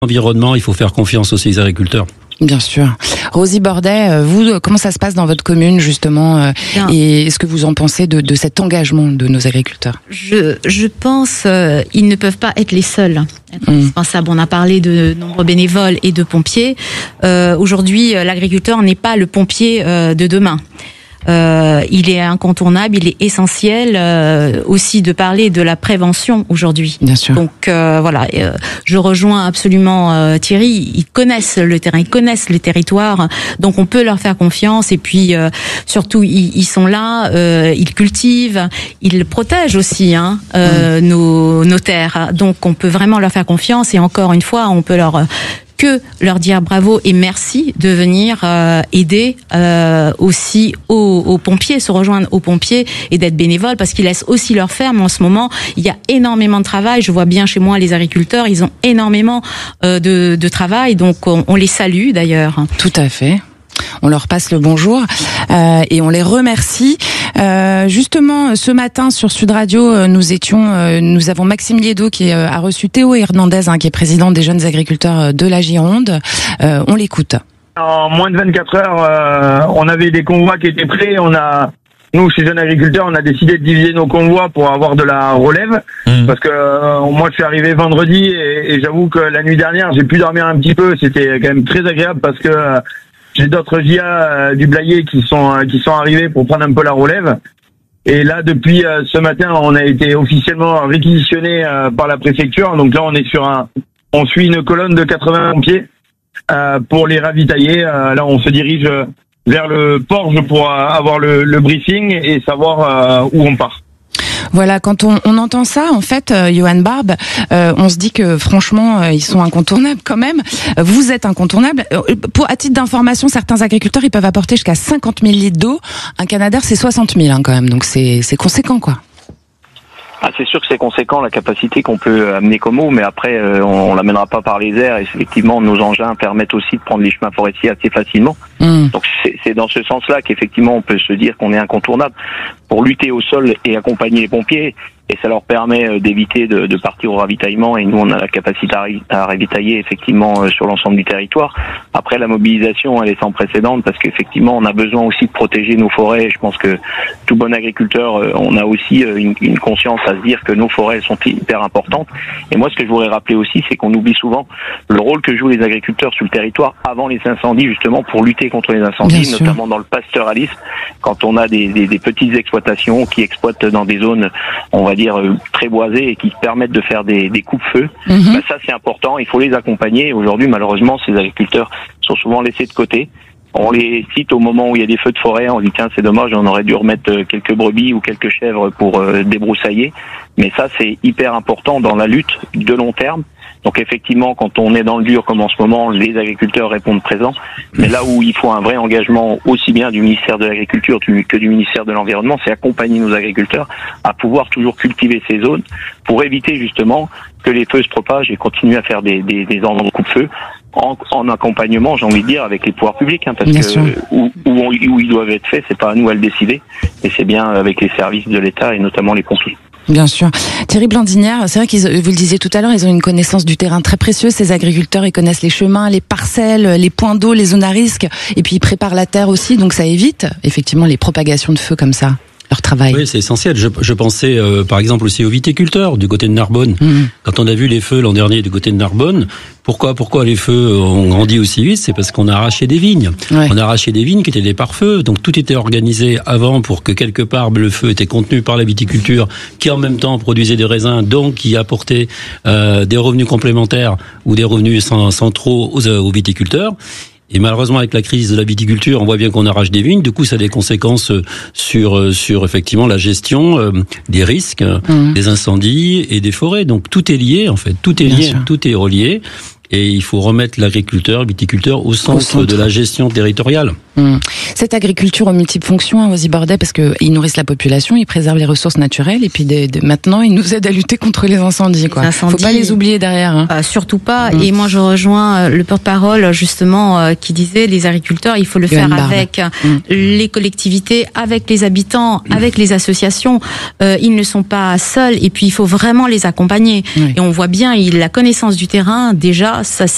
Environnement, il faut faire confiance aussi aux agriculteurs. Bien sûr. Rosie Bordet, vous, comment ça se passe dans votre commune justement et est-ce que vous en pensez de cet engagement de nos agriculteurs? Je pense ils ne peuvent pas être les seuls. On a parlé de nombreux bénévoles et de pompiers. Aujourd'hui, l'agriculteur n'est pas le pompier de demain. Il est incontournable, il est essentiel aussi de parler de la prévention aujourd'hui. Bien sûr. Donc voilà, je rejoins absolument Thierry. Ils connaissent le terrain, ils connaissent les territoires, donc on peut leur faire confiance. Et puis surtout, ils sont là, ils cultivent, ils protègent aussi nos terres. Donc on peut vraiment leur faire confiance. Et encore une fois, on peut leur dire bravo et merci de venir aider aussi aux pompiers, se rejoindre aux pompiers et d'être bénévoles parce qu'ils laissent aussi leur ferme en ce moment. Il y a énormément de travail. Je vois bien chez moi les agriculteurs, ils ont énormément de travail, donc on les salue d'ailleurs. Tout à fait. On leur passe le bonjour et on les remercie. Justement, ce matin sur Sud Radio, nous avons Maxime Liedo qui a reçu Théo Hernandez, qui est président des jeunes agriculteurs de la Gironde. On l'écoute. En moins de 24 heures, on avait des convois qui étaient prêts. Nous, chez Jeunes Agriculteurs, on a décidé de diviser nos convois pour avoir de la relève. Parce que moi, je suis arrivé vendredi et j'avoue que la nuit dernière, j'ai pu dormir un petit peu. C'était quand même très agréable parce que j'ai d'autres JA du Blayais qui sont arrivés pour prendre un peu la relève. Et là, depuis ce matin, on a été officiellement réquisitionné par la préfecture. Donc là, on suit une colonne de 80 pompiers pour les ravitailler. Là, on se dirige vers le Porge pour avoir le briefing et savoir où on part. Voilà, quand on entend ça, en fait, Johan Barbe, on se dit que franchement, ils sont incontournables quand même. Vous êtes incontournables. À titre d'information, certains agriculteurs, ils peuvent apporter jusqu'à 50 000 litres d'eau. Un Canadair, c'est 60 000 quand même, donc c'est conséquent, quoi. C'est sûr que c'est conséquent la capacité qu'on peut amener comme eau, mais après on l'amènera pas par les airs et effectivement nos engins permettent aussi de prendre les chemins forestiers assez facilement. Donc c'est dans ce sens-là qu'effectivement on peut se dire qu'on est incontournable pour lutter au sol et accompagner les pompiers. Et ça leur permet d'éviter de partir au ravitaillement. Et nous, on a la capacité à ravitailler effectivement sur l'ensemble du territoire. Après, la mobilisation, elle est sans précédent parce qu'effectivement, on a besoin aussi de protéger nos forêts. Je pense que tout bon agriculteur, on a aussi une conscience à se dire que nos forêts sont hyper importantes. Et moi, ce que je voudrais rappeler aussi, c'est qu'on oublie souvent le rôle que jouent les agriculteurs sur le territoire avant les incendies, justement pour lutter contre les incendies, notamment dans le pastoralisme. Quand on a des petites exploitations qui exploitent dans des zones, on va dire, très boisées et qui permettent de faire des coupe-feu, ça c'est important, il faut les accompagner. Aujourd'hui, malheureusement, ces agriculteurs sont souvent laissés de côté. On les cite au moment où il y a des feux de forêt, on dit tiens c'est dommage, on aurait dû remettre quelques brebis ou quelques chèvres pour débroussailler. Mais ça c'est hyper important dans la lutte de long terme. Donc effectivement, quand on est dans le dur comme en ce moment, les agriculteurs répondent présents. Mais là où il faut un vrai engagement aussi bien du ministère de l'Agriculture que du ministère de l'Environnement, c'est accompagner nos agriculteurs à pouvoir toujours cultiver ces zones pour éviter justement que les feux se propagent et continuer à faire des endroits de coupe-feu en accompagnement, j'ai envie de dire, avec les pouvoirs publics, parce que où ils doivent être faits, c'est pas à nous à le décider, et c'est bien avec les services de l'État et notamment les pompiers. Bien sûr. Thierry Blandinière, c'est vrai vous le disiez tout à l'heure, ils ont une connaissance du terrain très précieuse, ces agriculteurs, ils connaissent les chemins, les parcelles, les points d'eau, les zones à risque, et puis ils préparent la terre aussi, donc ça évite effectivement les propagations de feu comme ça. Leur travail. Oui, c'est essentiel. Je pensais par exemple aussi aux viticulteurs du côté de Narbonne. Quand on a vu les feux l'an dernier du côté de Narbonne, pourquoi les feux ont grandi aussi vite? C'est parce qu'on a arraché des vignes. Ouais. On a arraché des vignes qui étaient des pare-feux. Donc tout était organisé avant pour que quelque part le feu était contenu par la viticulture, qui en même temps produisait des raisins, donc qui apportait des revenus complémentaires ou des revenus centraux aux viticulteurs. Et malheureusement, avec la crise de la viticulture, on voit bien qu'on arrache des vignes. Du coup, ça a des conséquences sur effectivement la gestion des risques, des incendies et des forêts. Donc tout est lié, en fait. Tout est lié, tout est relié. Et il faut remettre l'agriculteur, le viticulteur au centre de la gestion territoriale. Cette agriculture aux multiples fonctions, Rosie Bordet, parce qu'ils nourrissent la population, ils préservent les ressources naturelles, et puis maintenant, ils nous aident à lutter contre les incendies. Faut pas les oublier derrière. Surtout pas. Et moi, je rejoins le porte-parole, justement, qui disait, les agriculteurs, il faut le faire avec les collectivités, avec les habitants, avec les associations. Ils ne sont pas seuls, et puis il faut vraiment les accompagner. Et on voit bien, la connaissance du terrain, déjà, ça